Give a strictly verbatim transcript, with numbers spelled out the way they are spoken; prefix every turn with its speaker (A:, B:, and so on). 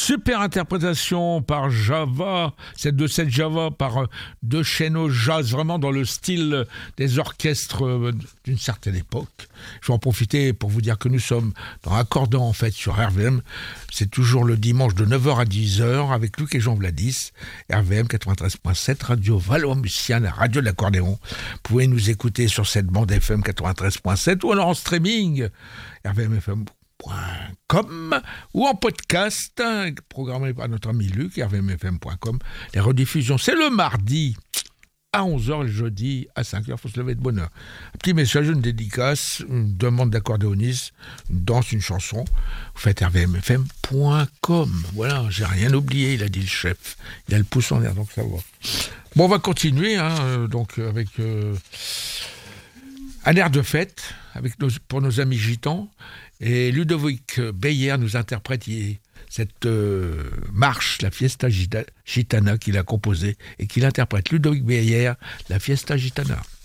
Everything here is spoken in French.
A: Super interprétation par Java, cette de cette Java par De Cheno Jazz, vraiment dans le style des orchestres d'une certaine époque. Je vais en profiter pour vous dire que nous sommes dans Accordant en fait sur R V M. C'est toujours le dimanche de neuf heures à dix heures avec Luc et Jean Vladis. R V M quatre-vingt-treize point sept, Radio Valois-Mucien, la radio de l'accordéon. Vous pouvez nous écouter sur cette bande F M quatre-vingt-treize point sept ou alors en streaming R V M F M point com ou en podcast programmé par notre ami Luc, R V M F M point com. Les rediffusions, c'est le mardi à onze heures, le jeudi à cinq heures, il faut se lever de bonne heure. Un petit message, une dédicace, une demande d'accordéoniste, une danse, une chanson. Vous faites R V M F M point com. Voilà, j'ai rien oublié, il a dit le chef. Il a le pouce en l'air, donc ça va. Bon, on va continuer, hein, donc avec euh, un air de fête avec nos, pour nos amis gitans. Et Ludovic Beyer nous interprète cette euh, marche, la Fiesta Gitana, qu'il a composée et qu'il interprète. Ludovic Beyer, la Fiesta Gitana.